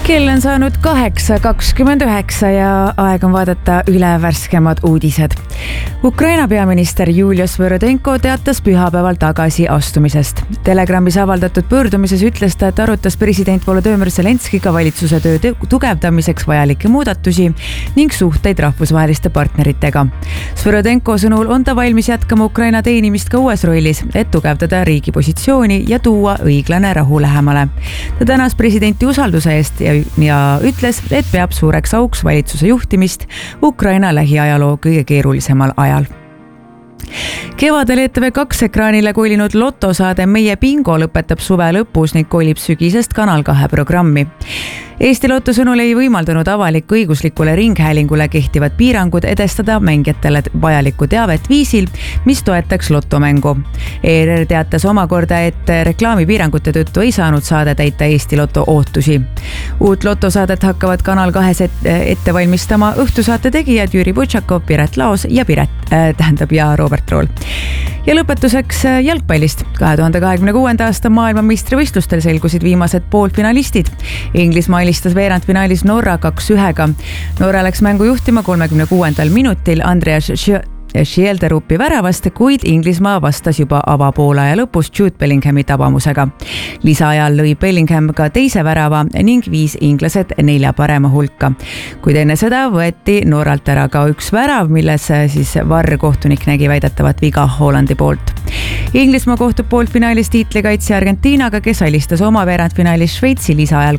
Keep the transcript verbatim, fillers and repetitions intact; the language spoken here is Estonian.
Kell on saanud kaheksa kakskümmend üheksa ja aeg on vaadata üle värskemad uudised. Ukraina peaminister Julia Svõrõdenko teatas pühapäeval tagasi astumisest. Telegramis avaldatud pöördumises ütles ta, et arutas president Volodõmõr Zelenskiga valitsuse töö tugevdamiseks vajalikke muudatusi ning suhteid rahvusvaheliste partneritega. Svõrõdenko sõnul on ta valmis jätkama Ukraina teenimist ka uues rollis, et tugevdada riigi positsiooni ja tuua õiglane rahu lähemale. Ta tänas presidenti usalduse eest ja ja ütles, et peab suureks auks valitsuse juhtimist Ukraina lähiajaloo kõige keerulisemal ajal. Kevadel E T V kaks ekraanile kolinud lotosaade Meie bingo lõpetab suve lõpus ning kolib sügisest Kanal kahe programmi. Eesti Lotto sõnul ei võimaldanud avaliku õiguslikule ringhäälingule kehtivad piirangud edestada mängijatele vajalikku teavet viisil, mis toetaks lotomängu. E R R teatas omakorda, et reklaamipiirangute tõttu ei saanud saade täita Eesti Lotto ootusi. Uut lotosaadet hakkavad Kanal kahes ette valmistama õhtusaate tegijad Jüri Butšakov, Piret Laos ja Piret äh, tähendab ja Robert Rool. Ja lõpetuseks jalgpallist. kahe tuhande kahekümne kuuenda aasta maailmameistrivõistlustel selgusid viimased poolfinalistid. Inglismaa alistas veerandfinaalis Norra kaks ühega. Norra läks mängu juhtima kolmekümne kuuendal minutil Andreas Schjelderupi väravast, kuid Inglismaa vastas juba avapoolaja lõpus Jude Bellinghami tabamusega. Lisaajal lõi Bellingham ka teise värava ning viis inglased nelja parema hulka. Kuid enne seda võeti Norralt ära ka üks värav, milles siis V A R kohtunik nägi väidetavat viga Hollandi poolt. Inglismaa kohtub poolfinaalis tiitlikaitse Argentiinaga, kes alistas oma veerandfinaalis Šveitsi lisaajal